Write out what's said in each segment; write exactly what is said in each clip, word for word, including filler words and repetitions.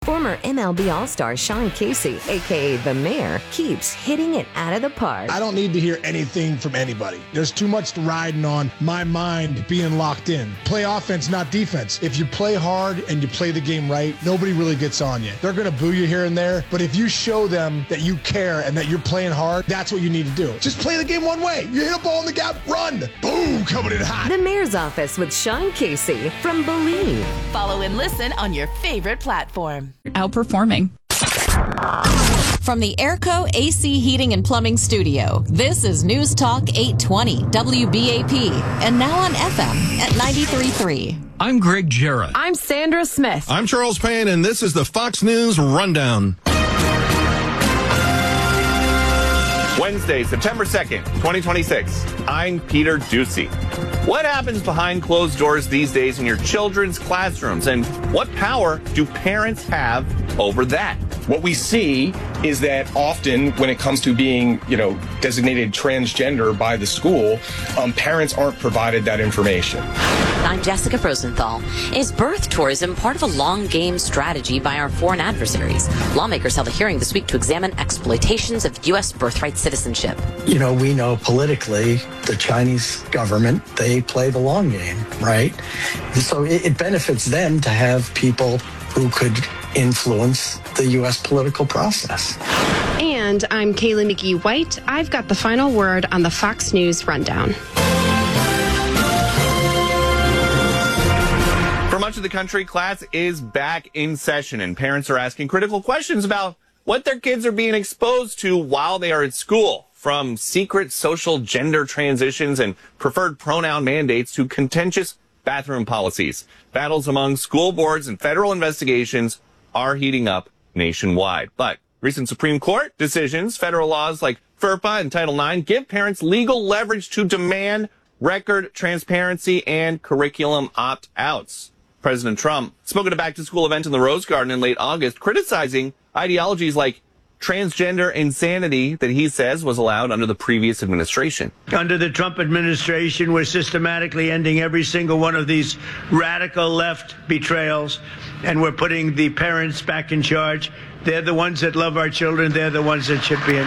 Former M L B All-Star Sean Casey, a k a. The Mayor, keeps hitting it out of the park. I don't need to hear anything from anybody. There's too much riding on my mind being locked in. Play offense, not defense. If you play hard and you play the game right, nobody really gets on you. They're going to boo you here and there, but if you show them that you care and that you're playing hard, that's what you need to do. Just play the game one way. You hit a ball in the gap, run. Boom, coming in hot. The Mayor's Office with Sean Casey from Believe. Follow and listen on your favorite platform. Outperforming. From the Airco A C Heating and Plumbing Studio, this is News Talk eight twenty W B A P, and now on F M at ninety-three point three. I'm Greg Jarrett. I'm Sandra Smith. I'm Charles Payne, and this is the Fox News Rundown. Wednesday, September second, twenty twenty-six. I'm Peter Ducey. What happens behind closed doors these days in your children's classrooms, and what power do parents have over that? What we see is that often when it comes to being, you know, designated transgender by the school, um, parents aren't provided that information. I'm Jessica Rosenthal. Is birth tourism part of a long game strategy by our foreign adversaries? Lawmakers held a hearing this week to examine exploitations of U S birthright citizenship. You know, we know politically the Chinese government, they play the long game, right? So it, it benefits them to have people who could influence the U S political process. And I'm Kaylee McGee-White. I've got the final word on the Fox News Rundown. For much of the country, class is back in session, and parents are asking critical questions about what their kids are being exposed to while they are at school, from secret social gender transitions and preferred pronoun mandates to contentious bathroom policies. Battles among school boards and federal investigations are heating up nationwide. But recent Supreme Court decisions, federal laws like FERPA and Title nine, give parents legal leverage to demand record transparency and curriculum opt-outs. President Trump spoke at a back-to-school event in the Rose Garden in late August, criticizing ideologies like transgender insanity that he says was allowed under the previous administration. Under the Trump administration, we're systematically ending every single one of these radical left betrayals, and we're putting the parents back in charge. They're the ones that love our children. They're the ones that should be in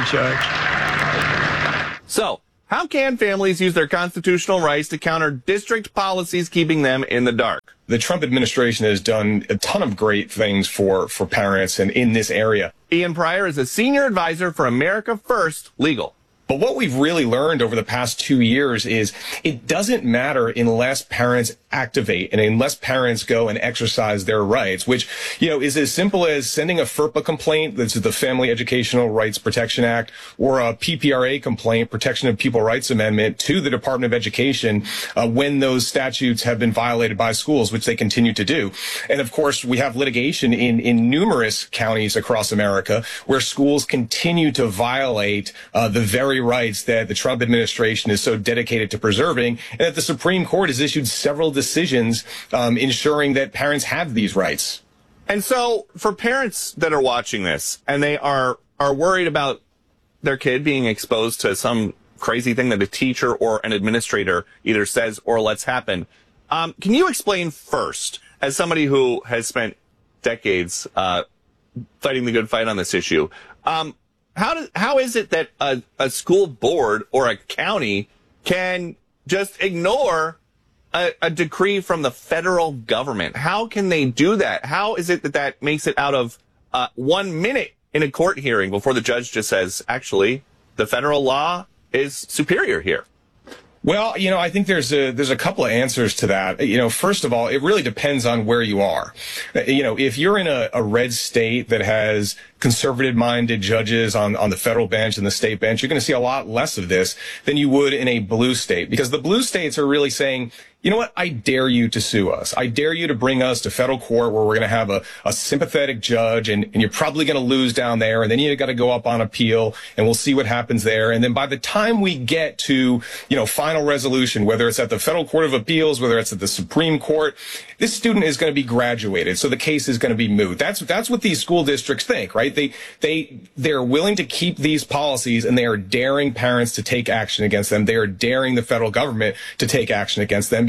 charge. So, how can families use their constitutional rights to counter district policies keeping them in the dark? The Trump administration has done a ton of great things for, for parents and in this area. Ian Pryor is a senior advisor for America First Legal. But what we've really learned over the past two years is it doesn't matter unless parents activate and unless parents go and exercise their rights, which, you know, is as simple as sending a FERPA complaint, this is the Family Educational Rights Protection Act, or a P P R A complaint, Protection of People Rights Amendment, to the Department of Education uh, when those statutes have been violated by schools, which they continue to do. And of course, we have litigation in, in numerous counties across America where schools continue to violate uh, the very rights that the Trump administration is so dedicated to preserving, and that the Supreme Court has issued several decisions um, ensuring that parents have these rights. And so for parents that are watching this and they are, are worried about their kid being exposed to some crazy thing that a teacher or an administrator either says or lets happen, um, can you explain first, as somebody who has spent decades uh, fighting the good fight on this issue, um, How does, how is it that a, a school board or a county can just ignore a, a decree from the federal government? How can they do that? How is it that that makes it out of uh, one minute in a court hearing before the judge just says, actually, the federal law is superior here? Well, you know, I think there's a there's a couple of answers to that. You know, first of all, it really depends on where you are. You know, if you're in a, a red state that has conservative-minded judges on, on the federal bench and the state bench, you're going to see a lot less of this than you would in a blue state, because the blue states are really saying, you know what, I dare you to sue us. I dare you to bring us to federal court where we're going to have a, a sympathetic judge, and, and you're probably going to lose down there, and then you got to go up on appeal, and we'll see what happens there. And then by the time we get to, you know, final resolution, whether it's at the Federal Court of Appeals, whether it's at the Supreme Court, this student is going to be graduated, so the case is going to be moot. That's that's what these school districts think, right? They they they're willing to keep these policies, and they are daring parents to take action against them. They are daring the federal government to take action against them,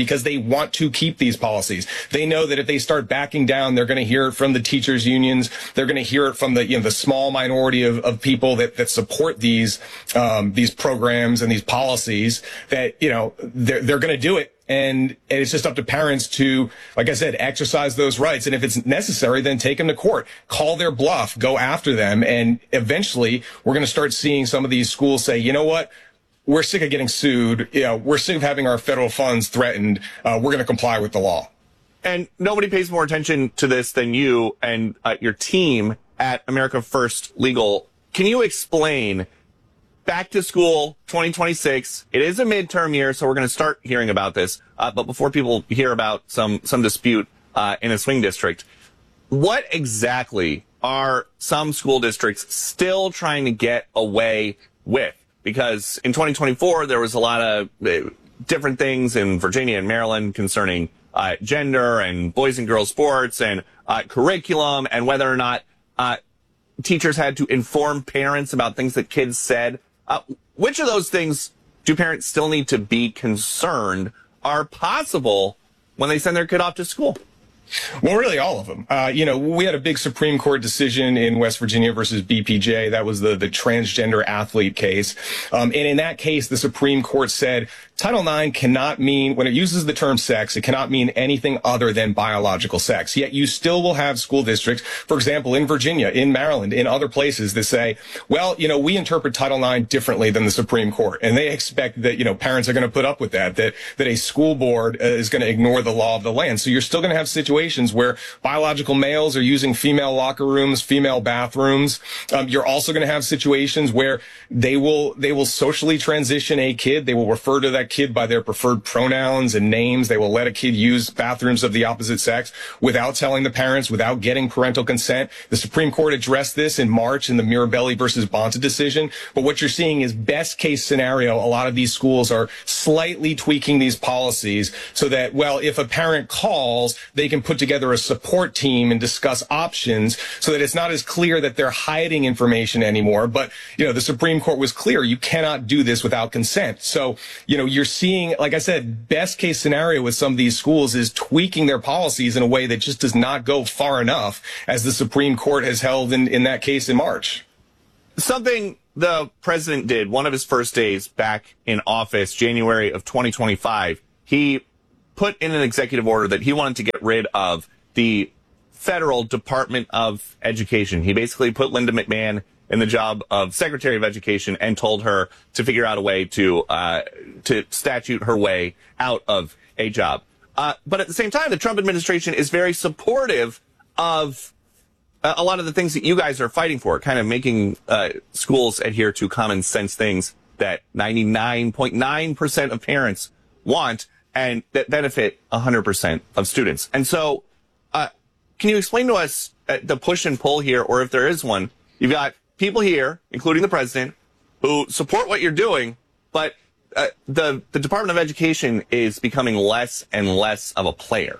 because they want to keep these policies. They know that if they start backing down, they're going to hear it from the teachers' unions. They're going to hear it from the, you know, the small minority of, of people that, that support these, um, these programs and these policies that, you know, they're, they're going to do it. And, and it's just up to parents to, like I said, exercise those rights. And if it's necessary, then take them to court, call their bluff, go after them. And eventually we're going to start seeing some of these schools say, you know what? We're sick of getting sued. You know, we're sick of having our federal funds threatened. Uh, we're going to comply with the law. And nobody pays more attention to this than you and uh, your team at America First Legal. Can you explain back to school twenty twenty-six? It is a midterm year, so we're going to start hearing about this. Uh, but before people hear about some, some dispute uh, in a swing district, what exactly are some school districts still trying to get away with? Because in twenty twenty-four, there was a lot of uh, different things in Virginia and Maryland concerning uh, gender and boys and girls sports and uh, curriculum and whether or not uh, teachers had to inform parents about things that kids said. Uh, which of those things do parents still need to be concerned are possible when they send their kid off to school? Well, really all of them. Uh, you know, we had a big Supreme Court decision in West Virginia versus B P J. That was the, the transgender athlete case. Um, and in that case, the Supreme Court said Title nine cannot mean, when it uses the term sex, it cannot mean anything other than biological sex. Yet you still will have school districts, for example, in Virginia, in Maryland, in other places that say, well, you know, we interpret Title nine differently than the Supreme Court. And they expect that, you know, parents are going to put up with that, that, that a school board uh, is going to ignore the law of the land. So you're still going to have situations where biological males are using female locker rooms, female bathrooms. Um, you're also going to have situations where they will, they will socially transition a kid. They will refer to that kid by their preferred pronouns and names. They will let a kid use bathrooms of the opposite sex without telling the parents, without getting parental consent. The Supreme Court addressed this in March in the Mirabelli versus Bonta decision. But what you're seeing is best case scenario. A lot of these schools are slightly tweaking these policies so that, well, if a parent calls, they can put together a support team and discuss options so that it's not as clear that they're hiding information anymore. But, you know, the Supreme Court was clear. You cannot do this without consent. So, you know, you're seeing, like I said, best case scenario with some of these schools is tweaking their policies in a way that just does not go far enough, as the Supreme Court has held in, in that case in March. Something the president did one of his first days back in office, January of twenty twenty-five, he put in an executive order that he wanted to get rid of the federal Department of Education. He basically put Linda McMahon in the job of Secretary of Education and told her to figure out a way to uh, to statute her way out of a job. Uh, but at the same time, the Trump administration is very supportive of uh, a lot of the things that you guys are fighting for, kind of making uh, schools adhere to common sense things that ninety-nine point nine percent of parents want and that benefit one hundred percent of students. And so uh, can you explain to us uh, the push and pull here, or if there is one? You've got people here, including the president, who support what you're doing, but uh, the the Department of Education is becoming less and less of a player.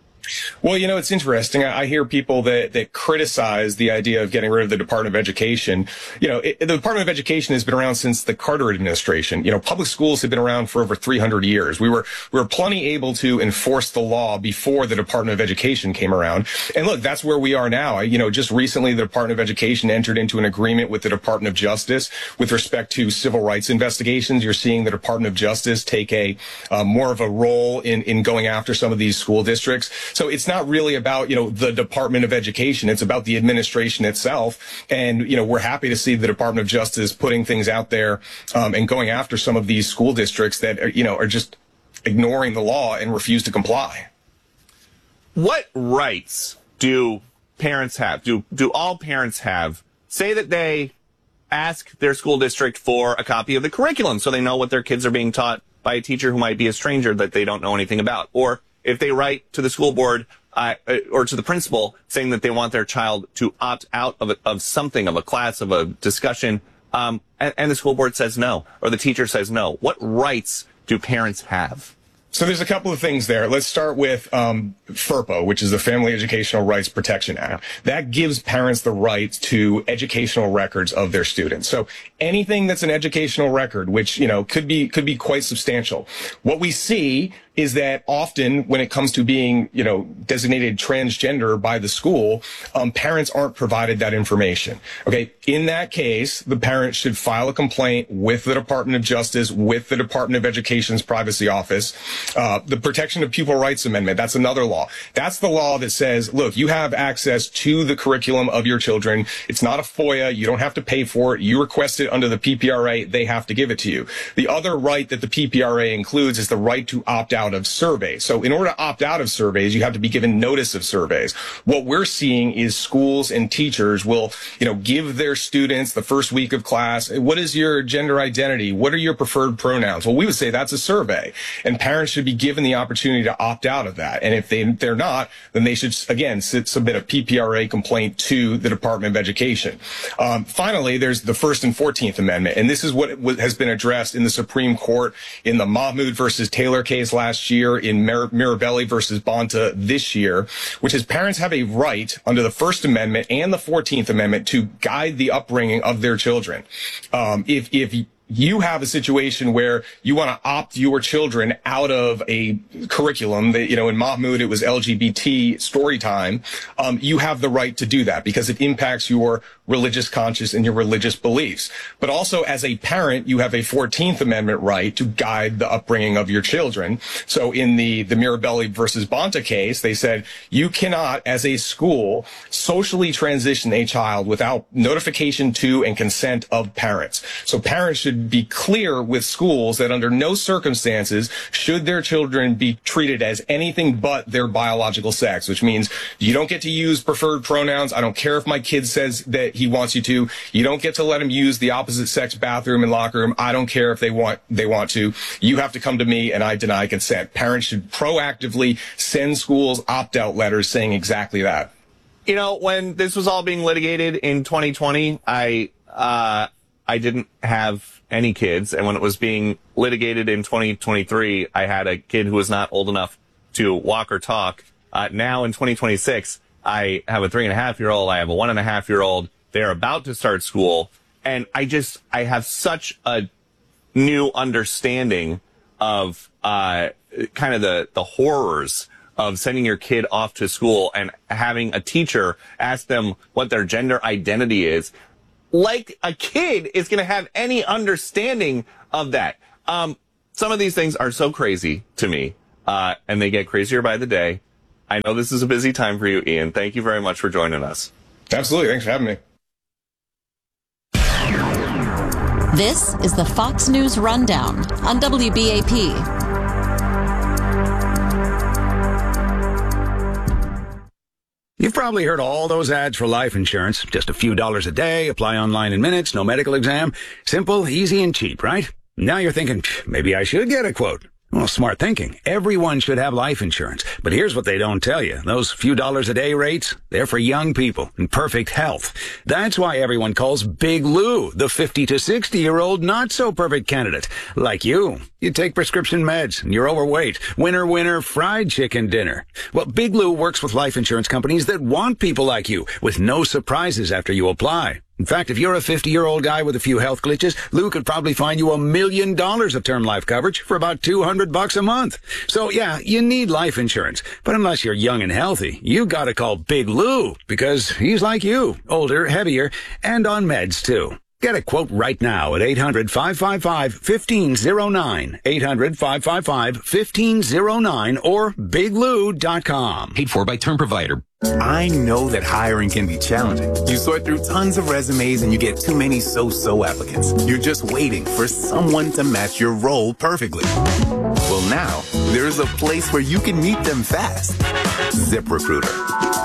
Well, you know, it's interesting. I, I hear people that, that criticize the idea of getting rid of the Department of Education. You know, it, the Department of Education has been around since the Carter administration. You know, public schools have been around for over three hundred years. We were, we were plenty able to enforce the law before the Department of Education came around. And look, that's where we are now. You know, just recently, the Department of Education entered into an agreement with the Department of Justice with respect to civil rights investigations. You're seeing the Department of Justice take a, uh, more of a role in, in going after some of these school districts. So it's not really about, you know, the Department of Education. It's about the administration itself. And, you know, we're happy to see the Department of Justice putting things out there um, and going after some of these school districts that, are, you know, are just ignoring the law and refuse to comply. What rights do parents have? Do, do all parents have? Say that they ask their school district for a copy of the curriculum so they know what their kids are being taught by a teacher who might be a stranger that they don't know anything about. Or if they write to the school board uh, or to the principal saying that they want their child to opt out of a, of something, of a class, of a discussion, um, and, and the school board says no, or the teacher says no, what rights do parents have? So there's a couple of things there. Let's start with um, FERPA, which is the Family Educational Rights Protection Act. That gives parents the right to educational records of their students. So anything that's an educational record, which, you know, could be could be quite substantial. What we see is that often when it comes to being, you know, designated transgender by the school, um, parents aren't provided that information. Okay. In that case, the parent should file a complaint with the Department of Justice, with the Department of Education's Privacy Office. Uh, the Protection of Pupil Rights Amendment, that's another law. That's the law that says, look, you have access to the curriculum of your children. It's not a FOIA. You don't have to pay for it. You request it under the P P R A. They have to give it to you. The other right that the P P R A includes is the right to opt out of surveys. So in order to opt out of surveys, you have to be given notice of surveys. What we're seeing is schools and teachers will, you know, give their students the first week of class, what is your gender identity? What are your preferred pronouns? Well, we would say that's a survey, and parents should be given the opportunity to opt out of that. And if they, they're not, then they should, again, sit, submit a P P R A complaint to the Department of Education. Um, finally, there's the First and fourteenth Amendment, and this is what has been addressed in the Supreme Court in the Mahmoud versus Taylor case last year, in Mir- Mirabelli versus Bonta this year, which is parents have a right under the First Amendment and the fourteenth Amendment to guide the upbringing of their children. Um, if, if you have a situation where you want to opt your children out of a curriculum that, you know, in Mahmoud, it was L G B T story time. Um, you have the right to do that because it impacts your religious conscience and your religious beliefs. But also as a parent, you have a fourteenth Amendment right to guide the upbringing of your children. So in the, the Mirabelli versus Bonta case, they said you cannot, as a school, socially transition a child without notification to and consent of parents. So parents should be clear with schools that under no circumstances should their children be treated as anything but their biological sex, which means you don't get to use preferred pronouns. I don't care if my kid says that he wants you to. You don't get to let him use the opposite sex bathroom and locker room. I don't care if they want they want to. You have to come to me, and I deny consent. Parents should proactively send schools opt-out letters saying exactly that. You know, when this was all being litigated in twenty twenty, I uh, I didn't have any kids, and when it was being litigated in twenty twenty-three, I had a kid who was not old enough to walk or talk. Uh, now in twenty twenty-six, I have a three and a half year old. I have a one and a half year old. They're about to start school. And I just, I have such a new understanding of, uh, kind of the, the horrors of sending your kid off to school and having a teacher ask them what their gender identity is. Like a kid is going to have any understanding of that. Um, some of these things are so crazy to me, uh, and they get crazier by the day. I know this is a busy time for you, Ian. Thank you very much for joining us. Absolutely. Thanks for having me. This is the Fox News Rundown on W B A P. You've probably heard all those ads for life insurance. Just a few dollars a day, apply online in minutes, no medical exam. Simple, easy, and cheap, right? Now you're thinking, maybe I should get a quote. Well, smart thinking. Everyone should have life insurance. But here's what they don't tell you. Those few dollars a day rates, they're for young people in perfect health. That's why everyone calls Big Lou the fifty to sixty year old not so perfect candidate. Like you. You take prescription meds and you're overweight. Winner, winner, fried chicken dinner. Well, Big Lou works with life insurance companies that want people like you with no surprises after you apply. In fact, if you're a fifty-year-old guy with a few health glitches, Lou could probably find you a million dollars of term life coverage for about two hundred bucks a month. So yeah, you need life insurance. But unless you're young and healthy, you gotta call Big Lou because he's like you, older, heavier, and on meds too. Get a quote right now at eight hundred, five five five, one five zero nine, eight hundred, five five five, one five zero nine, or big lou dot com. Paid for by Term Provider. I know that hiring can be challenging. You sort through tons of resumes and you get too many so-so applicants. You're just waiting for someone to match your role perfectly. Well, now, there's a place where you can meet them fast. ZipRecruiter.